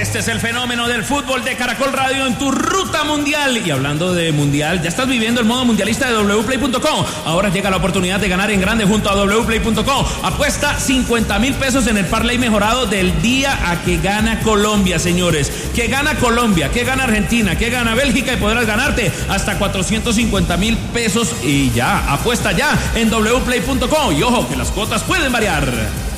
Este es el fenómeno del fútbol de Caracol Radio en tu ruta mundial. Y hablando de mundial, ya estás viviendo el modo mundialista de wplay.com. Ahora llega la oportunidad de ganar en grande junto a wplay.com. Apuesta 50,000 pesos en el parlay mejorado del día a que gana Colombia, señores. Que gana Colombia, que gana Argentina, que gana Bélgica y podrás ganarte hasta 450,000 pesos. Y ya, apuesta ya en wplay.com. Y ojo, que las cuotas pueden variar.